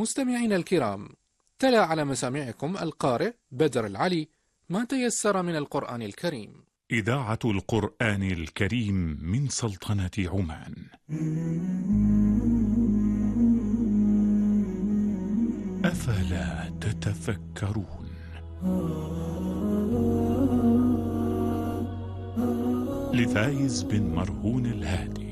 مستمعينا الكرام، تلا على مسامعكم القارئ بدر العلي ما تيسر من القرآن الكريم. إذاعة القرآن الكريم من سلطنة عمان. أفلا تتفكرون؟ لفايز بن مرهون الهادي.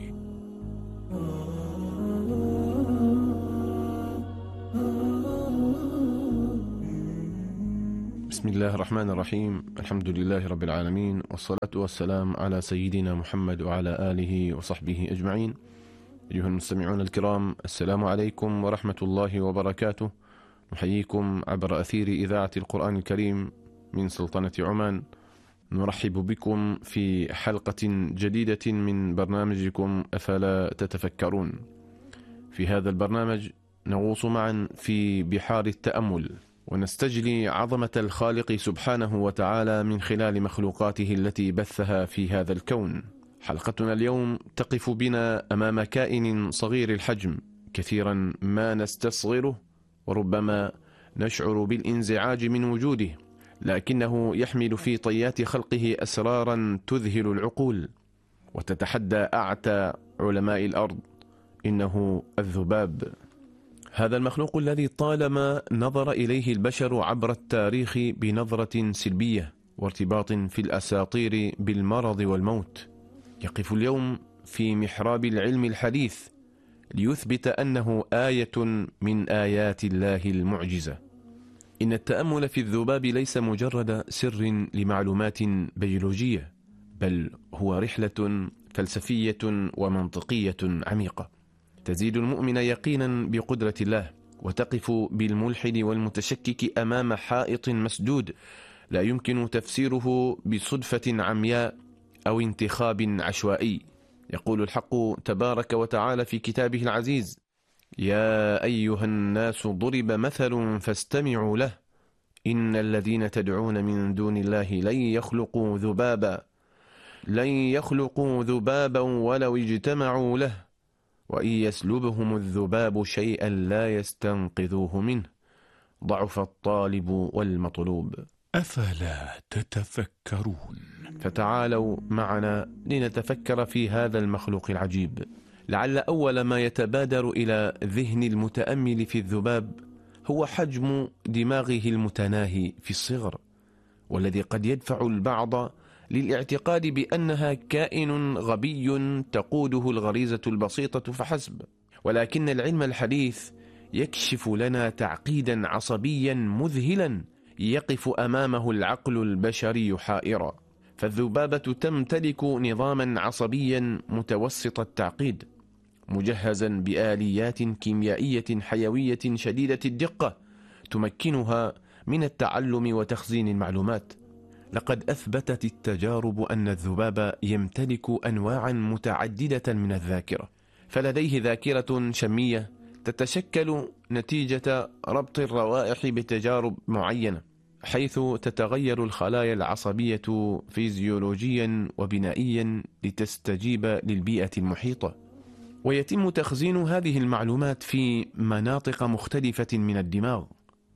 بسم الله الرحمن الرحيم. الحمد لله رب العالمين، والصلاة والسلام على سيدنا محمد وعلى آله وصحبه أجمعين. أيها المستمعون الكرام، السلام عليكم ورحمة الله وبركاته. نحييكم عبر أثير إذاعة القرآن الكريم من سلطنة عمان. نرحب بكم في حلقة جديدة من برنامجكم أفلا تتفكرون. في هذا البرنامج نغوص معا في بحار التأمل، ونستجلي عظمة الخالق سبحانه وتعالى من خلال مخلوقاته التي بثها في هذا الكون. حلقتنا اليوم تقف بنا أمام كائن صغير الحجم، كثيرا ما نستصغره وربما نشعر بالانزعاج من وجوده، لكنه يحمل في طيات خلقه أسرارا تذهل العقول وتتحدى أعتى علماء الأرض. إنه الذباب، هذا المخلوق الذي طالما نظر إليه البشر عبر التاريخ بنظرة سلبية وارتباط في الأساطير بالمرض والموت، يقف اليوم في محراب العلم الحديث ليثبت أنه آية من آيات الله المعجزة. إن التأمل في الذباب ليس مجرد سر لمعلومات بيولوجية، بل هو رحلة فلسفية ومنطقية عميقة تزيد المؤمن يقينا بقدرة الله، وتقف بالملحد والمتشكك أمام حائط مسدود لا يمكن تفسيره بصدفة عمياء أو انتخاب عشوائي. يقول الحق تبارك وتعالى في كتابه العزيز: يا أيها الناس ضرب مثل فاستمعوا له، إن الذين تدعون من دون الله لن يخلقوا ذبابا ولو اجتمعوا له، وإن يسلبهم الذباب شيئا لا يستنقذوه منه، ضعف الطالب والمطلوب. أفلا تتفكرون؟ فتعالوا معنا لنتفكر في هذا المخلوق العجيب. لعل أول ما يتبادر إلى ذهن المتأمل في الذباب هو حجم دماغه المتناهي في الصغر، والذي قد يدفع البعض للاعتقاد بأنها كائن غبي تقوده الغريزة البسيطة فحسب. ولكن العلم الحديث يكشف لنا تعقيدا عصبيا مذهلا يقف أمامه العقل البشري حائرا. فالذبابة تمتلك نظاما عصبيا متوسط التعقيد، مجهزا بآليات كيميائية حيوية شديدة الدقة تمكنها من التعلم وتخزين المعلومات. لقد أثبتت التجارب أن الذباب يمتلك أنواعا متعددة من الذاكرة، فلديه ذاكرة شمية تتشكل نتيجة ربط الروائح بتجارب معينة، حيث تتغير الخلايا العصبية فيزيولوجيا وبنائيا لتستجيب للبيئة المحيطة. ويتم تخزين هذه المعلومات في مناطق مختلفة من الدماغ،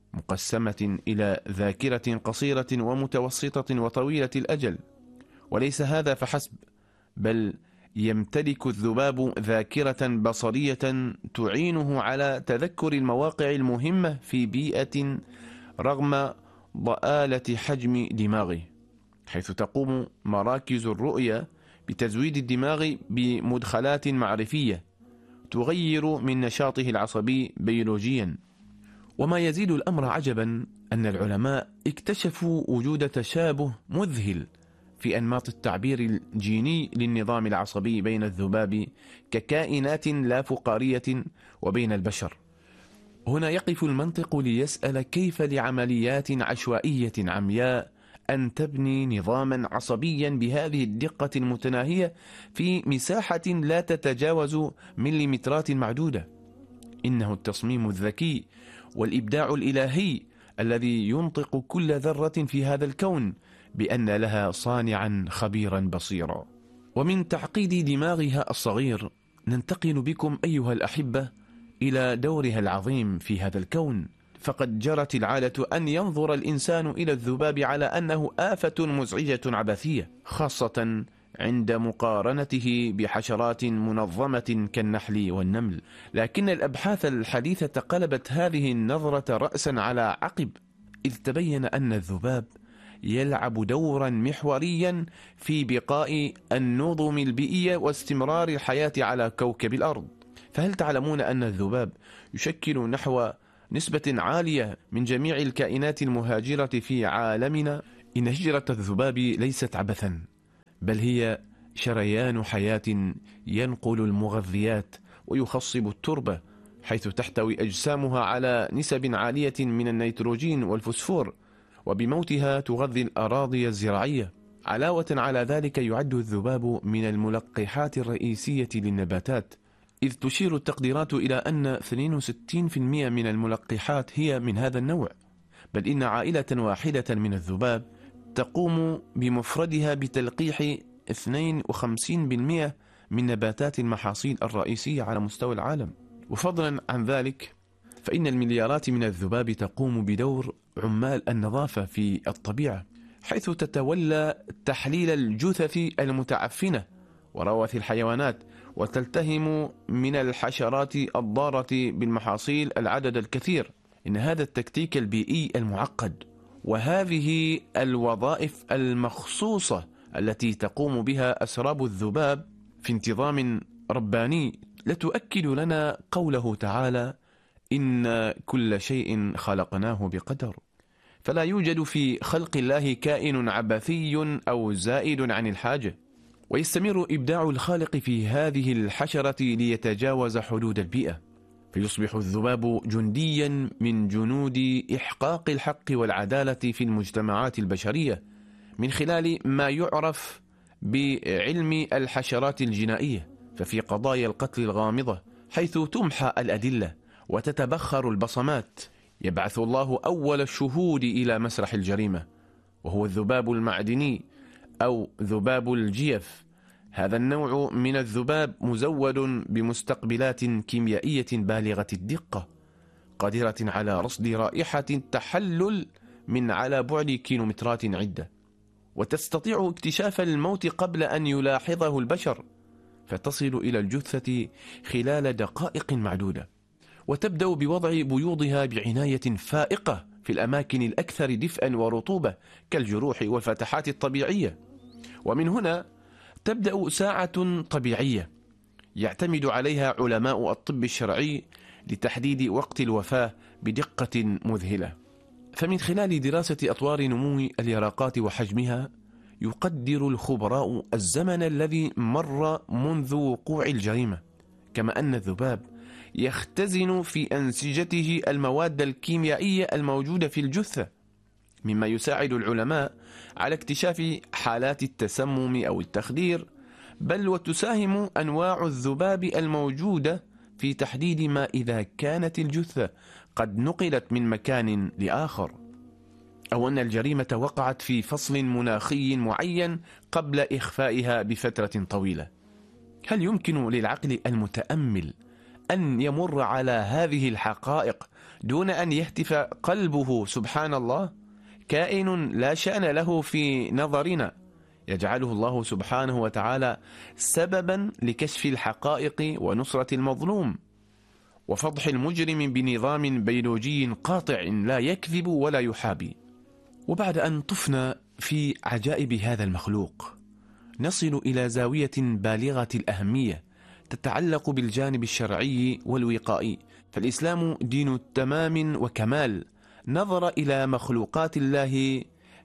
مقسمة إلى ذاكرة قصيرة ومتوسطة وطويلة الأجل. وليس هذا فحسب، بل يمتلك الذباب ذاكرة بصرية تعينه على تذكر المواقع المهمة في بيئة رغم ضآلة حجم دماغه، حيث تقوم مراكز الرؤية بتزويد الدماغ بمدخلات معرفية تغير من نشاطه العصبي بيولوجيا. وما يزيد الأمر عجبا أن العلماء اكتشفوا وجود تشابه مذهل في أنماط التعبير الجيني للنظام العصبي بين الذباب ككائنات لا فقارية وبين البشر. هنا يقف المنطق ليسأل: كيف لعمليات عشوائية عمياء أن تبني نظاما عصبيا بهذه الدقة المتناهية في مساحة لا تتجاوز مليمترات معدودة؟ إنه التصميم الذكي والإبداع الإلهي الذي ينطق كل ذرة في هذا الكون بأن لها صانعا خبيرا بصيرا. ومن تعقيد دماغها الصغير ننتقل بكم أيها الأحبة إلى دورها العظيم في هذا الكون، فقد جرت العادة أن ينظر الإنسان إلى الذباب على أنه آفة مزعجة عبثية، خاصة عند مقارنته بحشرات منظمة كالنحل والنمل. لكن الأبحاث الحديثة قلبت هذه النظرة رأسا على عقب، إذ تبين أن الذباب يلعب دورا محوريا في بقاء النظم البيئية واستمرار الحياة على كوكب الأرض. فهل تعلمون أن الذباب يشكل نحو نسبة عالية من جميع الكائنات المهاجرة في عالمنا؟ إن هجرة الذباب ليست عبثا، بل هي شريان حياة ينقل المغذيات ويخصب التربة، حيث تحتوي أجسامها على نسب عالية من النيتروجين والفوسفور، وبموتها تغذي الأراضي الزراعية. علاوة على ذلك يعد الذباب من الملقحات الرئيسية للنباتات، إذ تشير التقديرات إلى أن 62% من الملقحات هي من هذا النوع، بل إن عائلة واحدة من الذباب تقوم بمفردها بتلقيح 52% من نباتات المحاصيل الرئيسية على مستوى العالم. وفضلا عن ذلك فإن المليارات من الذباب تقوم بدور عمال النظافة في الطبيعة، حيث تتولى تحليل الجثث المتعفنة وروث الحيوانات، وتلتهم من الحشرات الضارة بالمحاصيل العدد الكثير. إن هذا التكتيك البيئي المعقد وهذه الوظائف المخصوصة التي تقوم بها أسراب الذباب في انتظام رباني لتؤكد لنا قوله تعالى: إن كل شيء خلقناه بقدر. فلا يوجد في خلق الله كائن عبثي أو زائد عن الحاجة، ويستمر إبداع الخالق في هذه الحشرة ليتجاوز حدود البيئة، فيصبح الذباب جنديا من جنود إحقاق الحق والعدالة في المجتمعات البشرية، من خلال ما يعرف بعلم الحشرات الجنائية. ففي قضايا القتل الغامضة، حيث تمحى الأدلة وتتبخر البصمات، يبعث الله أول الشهود إلى مسرح الجريمة، وهو الذباب المعدني أو ذباب الجيف. هذا النوع من الذباب مزود بمستقبلات كيميائية بالغة الدقة، قادرة على رصد رائحة التحلل من على بعد كيلومترات عدة، وتستطيع اكتشاف الموت قبل أن يلاحظه البشر، فتصل إلى الجثة خلال دقائق معدودة، وتبدأ بوضع بيوضها بعناية فائقة في الأماكن الأكثر دفئا ورطوبة كالجروح والفتحات الطبيعية. ومن هنا تبدأ ساعة طبيعية يعتمد عليها علماء الطب الشرعي لتحديد وقت الوفاة بدقة مذهلة. فمن خلال دراسة أطوار نمو اليرقات وحجمها، يقدر الخبراء الزمن الذي مر منذ وقوع الجريمة، كما أن الذباب يختزن في أنسجته المواد الكيميائية الموجودة في الجثة، مما يساعد العلماء على اكتشاف حالات التسمم أو التخدير، بل وتساهم أنواع الذباب الموجودة في تحديد ما إذا كانت الجثة قد نقلت من مكان لآخر، أو أن الجريمة وقعت في فصل مناخي معين قبل إخفائها بفترة طويلة. هل يمكن للعقل المتأمل أن يمر على هذه الحقائق دون أن يهتف قلبه سبحان الله؟ كائن لا شأن له في نظرنا يجعله الله سبحانه وتعالى سببا لكشف الحقائق ونصرة المظلوم وفضح المجرم بنظام بيولوجي قاطع لا يكذب ولا يحابي. وبعد أن طفنا في عجائب هذا المخلوق، نصل إلى زاوية بالغة الأهمية تتعلق بالجانب الشرعي والوقائي. فالإسلام دين تمام وكمال، نظر إلى مخلوقات الله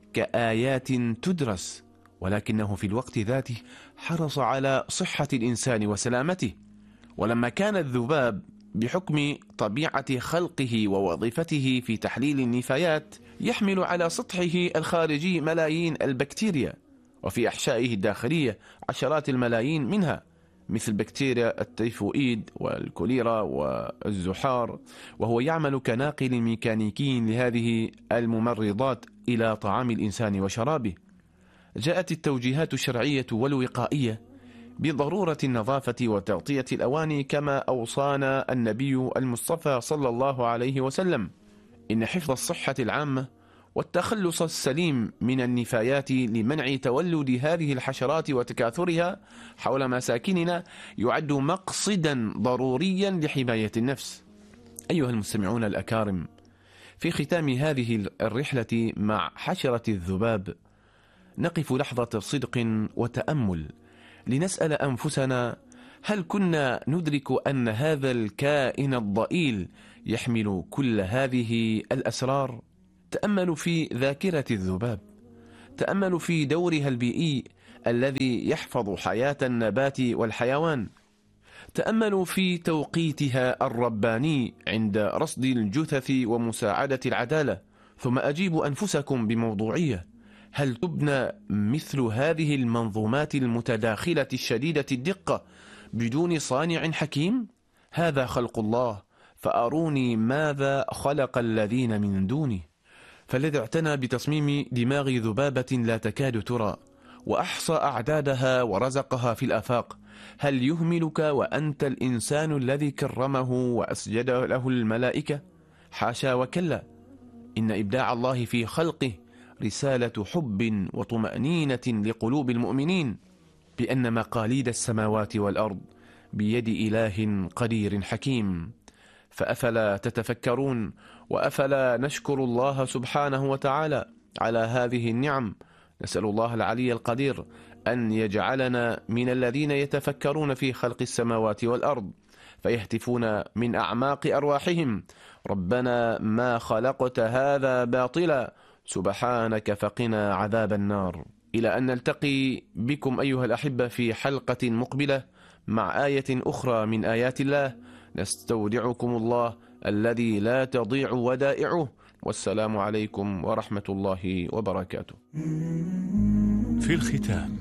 كآيات تدرس، ولكنه في الوقت ذاته حرص على صحة الإنسان وسلامته. ولما كان الذباب بحكم طبيعة خلقه ووظيفته في تحليل النفايات يحمل على سطحه الخارجي ملايين البكتيريا، وفي أحشائه الداخلية عشرات الملايين منها، مثل بكتيريا التيفوئيد والكوليرا والزحار، وهو يعمل كناقل ميكانيكي لهذه الممرضات إلى طعام الإنسان وشرابه. جاءت التوجيهات الشرعية والوقائية بضرورة النظافة وتغطية الأواني كما أوصانا النبي المصطفى صلى الله عليه وسلم. إن حفظ الصحة العامة والتخلص السليم من النفايات لمنع تولد هذه الحشرات وتكاثرها حول مساكننا يعد مقصدا ضروريا لحماية النفس. أيها المستمعون الأكارم، في ختام هذه الرحلة مع حشرة الذباب نقف لحظة صدق وتأمل لنسأل أنفسنا: هل كنا ندرك أن هذا الكائن الضئيل يحمل كل هذه الأسرار؟ تأملوا في ذاكرة الذباب، تأملوا في دورها البيئي الذي يحفظ حياة النبات والحيوان، تأملوا في توقيتها الرباني عند رصد الجثث ومساعدة العدالة. ثم أجيبوا أنفسكم بموضوعية: هل تبنى مثل هذه المنظومات المتداخلة الشديدة الدقة بدون صانع حكيم؟ هذا خلق الله، فأروني ماذا خلق الذين من دونه. فالذي اعتنى بتصميم دماغ ذبابة لا تكاد ترى وأحصى أعدادها ورزقها في الآفاق، هل يهملك وأنت الإنسان الذي كرمه وأسجد له الملائكة؟ حاشا وكلا، إن إبداع الله في خلقه رسالة حب وطمأنينة لقلوب المؤمنين بأن مقاليد السماوات والأرض بيد إله قدير حكيم. فأفلا تتفكرون وأفلا نشكر الله سبحانه وتعالى على هذه النعم؟ نسأل الله العلي القدير أن يجعلنا من الذين يتفكرون في خلق السماوات والأرض فيهتفون من أعماق أرواحهم: ربنا ما خلقت هذا باطلا سبحانك فقنا عذاب النار. إلى أن نلتقي بكم أيها الأحبة في حلقة مقبلة مع آية أخرى من آيات الله، نستودعكم الله الذي لا تضيع ودائعه، والسلام عليكم ورحمة الله وبركاته. في الختام،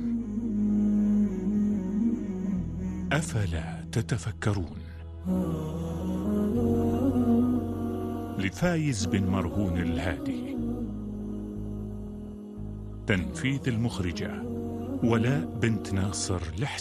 أفلا تتفكرون؟ لفايز بن مرهون الهادي. تنفيذ المخرجة ولاء بنت ناصر لحسن.